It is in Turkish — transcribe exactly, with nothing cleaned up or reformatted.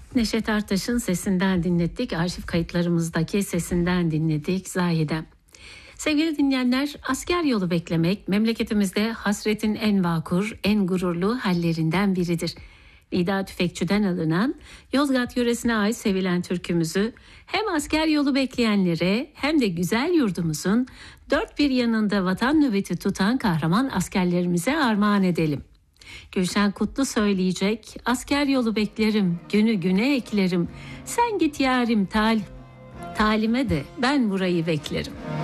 Neşet Ertaş'ın sesinden dinlettik. Arşiv kayıtlarımızdaki sesinden dinledik Zahide. Sevgili dinleyenler, asker yolu beklemek memleketimizde hasretin en vakur, en gururlu hallerinden biridir. Nida Tüfekçi'den alınan Yozgat yöresine ait sevilen türkümüzü hem asker yolu bekleyenlere hem de güzel yurdumuzun dört bir yanında vatan nöbeti tutan kahraman askerlerimize armağan edelim. Gülşen Kutlu söyleyecek, asker yolu beklerim, günü güne eklerim, sen git yarim tal, talime de ben burayı beklerim.